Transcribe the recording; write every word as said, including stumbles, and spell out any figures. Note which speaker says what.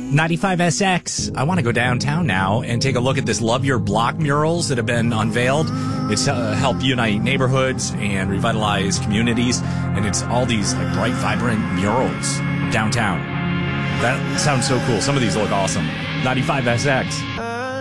Speaker 1: ninety-five S X. I want to go downtown now and take a look at this Love Your Block murals that have been unveiled. It's uh, help unite neighborhoods and revitalize communities, and it's all these like bright, vibrant murals downtown. That sounds so cool. Some of these look awesome. ninety-five S X.